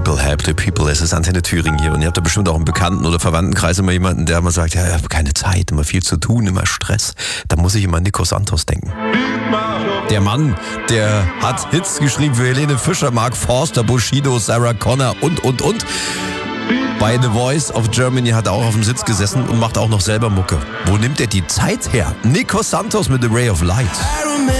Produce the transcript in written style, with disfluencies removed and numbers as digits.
People help the people. Es ist Antenne Thüringen hier und ihr habt da bestimmt auch im Bekannten- oder Verwandtenkreis immer jemanden, der immer sagt, ja, ich habe keine Zeit, immer viel zu tun, immer Stress. Da muss ich immer an Nico Santos denken. Der Mann, der hat Hits geschrieben für Helene Fischer, Mark Forster, Bushido, Sarah Connor und. Bei The Voice of Germany hat er auch auf dem Sitz gesessen und macht auch noch selber Mucke. Wo nimmt er die Zeit her? Nico Santos mit The Ray of Light.